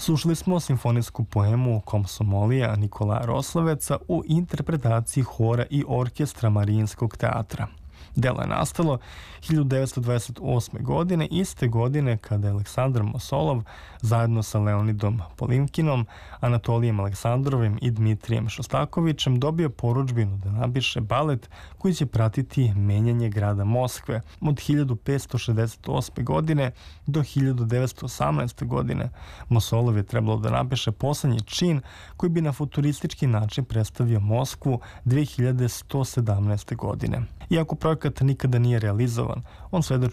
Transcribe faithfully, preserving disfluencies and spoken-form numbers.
Slušali smo simfonijsku poemu Komsomolija Nikolaja Rosloveca u interpretaciji hora i orkestra Marijinskog teatra. Delo je nastalo hiljadu devetsto dvadeset osme. godine, iste godine kada je Aleksandar Mosolov zajedno sa Leonidom Polimkinom, Anatolijem Aleksandrovim i Dmitrijem Šostakovićem dobio porudžbinu da napiše balet koji će pratiti menjanje grada Moskve od hiljadu petsto šezdeset osme. godine do hiljadu devetsto osamnaeste. godine. Mosolov je trebalo da napiše poslednji čin koji bi na futuristički način predstavio Moskvu dve hiljade sto sedamnaeste. godine. Iako projekat nikada nije realizovan, on svedoči